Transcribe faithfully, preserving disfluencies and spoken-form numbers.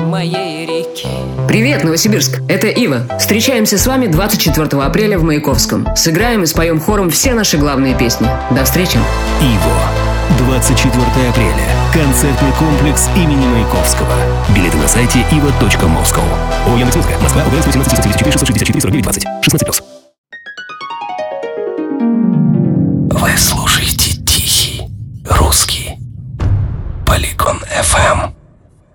моей реки. Привет, Новосибирск! Это Ива. Встречаемся с вами двадцать четвёртого апреля в Маяковском. Сыграем и споем хором все наши главные песни. До встречи! Иво. двадцать четвёртого апреля. Концертный комплекс имени Маяковского. Билеты на сайте ива точка москоу. О, Яндекс.Музыка. Москва. ОГС восемнадцать семьдесят четыре шестьсот шестьдесят четыре сорок девять двадцать. шестнадцать плюс. Весла.